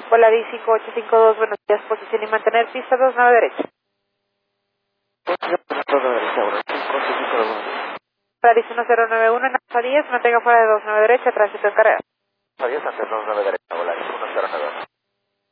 Volaris 5852, buenos días, posición y mantener pista 29 derecha. Volaris 1091 en Alfa 10, mantenga fuera de 29 derecha, tránsito en carrera. Adiós, antes 29 derecha.